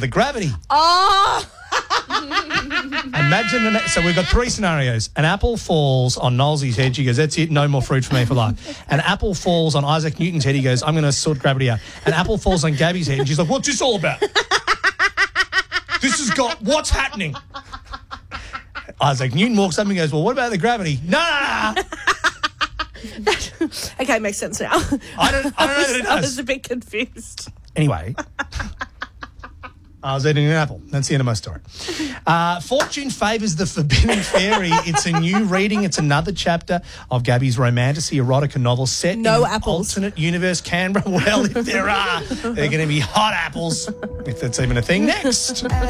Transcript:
the gravity. Oh! Imagine so we've got three scenarios. An apple falls on Knowlesy's head. She goes, that's it, no more fruit for me for life. An apple falls on Isaac Newton's head. He goes, I'm going to sort gravity out. An apple falls on Gabby's head, and she's like, what's this all about? This has got, what's happening? Isaac Newton walks up and goes, well, what about the gravity? No. Okay, makes sense now. I don't know that it I does. was a bit confused. Anyway, I was eating an apple. That's the end of my story. Fortune favours the Forbidden Fairy. It's a new reading. It's another chapter of Gabby's romantasy erotica novel set in an alternate universe, Canberra. Well, if there are, they're going to be hot apples, if that's even a thing. Next.